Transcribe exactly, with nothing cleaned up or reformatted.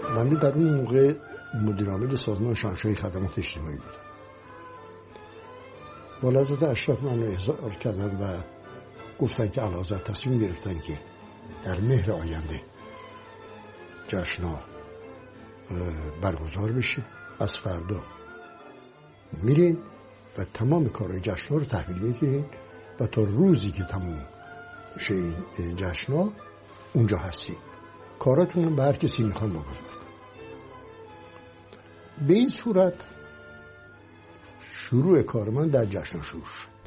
بنده در اون موقع مدیر عامل سازمان شاهنشاهی خدمات اجتماعی بودم. والحضرت اشرف من رو احضار کردن و گفتن که اعلیحضرت تصمیم گرفتن که در مهر آینده جشن‌ها برگزار بشه. از فردا میرین و تمام کارهای جشن‌ها رو تحویل میگیرین و تا روزی که تموم شه این جشن‌ها اونجا هستین، کاراتون رو به هر کسی میخوان بگذار کن. به این صورت شروع کار من در جشن‌ها شروع شد.